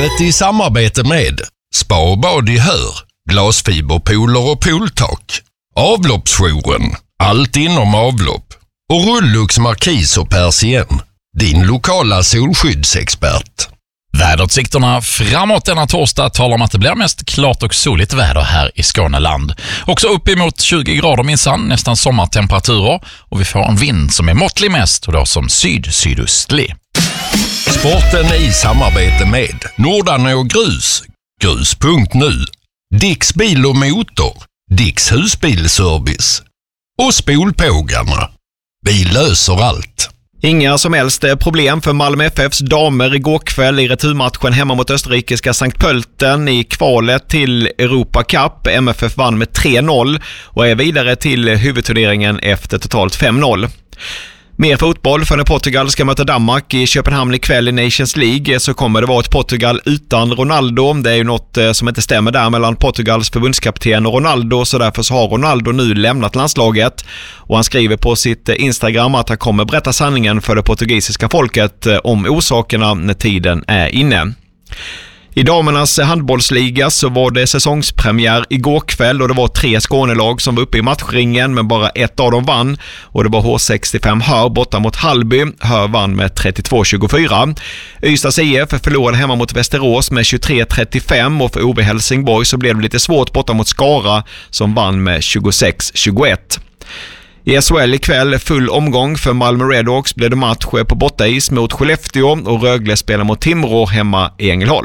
Livet i samarbete med Spa och bad i Hör, glasfiberpooler och pooltak, Avloppsjouren, allt inom avlopp och Rullux Markis och Persien, din lokala solskyddsexpert. Väderutsikterna framåt denna torsdag talar om att det blir mest klart och soligt väder här i Skåneland. Också uppemot 20 grader minsann, nästan sommartemperaturer, och vi får en vind som är måttlig mest och då som sydöstlig. Sporten i samarbete med Nordarne och Grus, grus.nu, Dicks bil och motor, Dicks husbilservice och Spolpågarna. Vi löser allt. Inga som helst problem för Malmö FFs damer igår kväll i returmatchen hemma mot österrikiska Sankt Pölten i kvalet till Europa Cup. MFF vann med 3-0 och är vidare till huvudturneringen efter totalt 5-0. Mer fotboll, för när Portugal ska möta Danmark i Köpenhamn ikväll i Nations League så kommer det vara ett Portugal utan Ronaldo. Det är ju något som inte stämmer där mellan Portugals förbundskapten och Ronaldo, så därför så har Ronaldo nu lämnat landslaget. Och han skriver på sitt Instagram att han kommer berätta sanningen för det portugisiska folket om orsakerna när tiden är inne. I damernas handbollsliga så var det säsongspremiär igår kväll och det var 3 Skånelag som var uppe i matchringen, men bara ett av dem vann och det var H65 Hör borta mot Hallby. Hör vann med 32-24. Ystads IF förlorade hemma mot Västerås med 23-35 och för OB Helsingborg så blev det lite svårt borta mot Skara som vann med 26-21. I SHL ikväll full omgång för Malmö Redhawks, blev det match på bortais mot Skellefteå och Rögle spelar mot Timrå hemma i Ängelholm.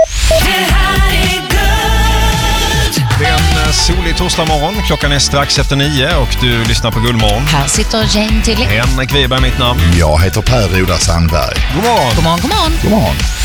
Det är en solig torsdag morgon. Klockan är strax efter 9 och du lyssnar på Guldmorgon. Här sitter Jane Tilly. Henrik Weber mitt namn. Jag heter Per Roda Sandberg. God morgon. God morgon, god morgon. God morgon.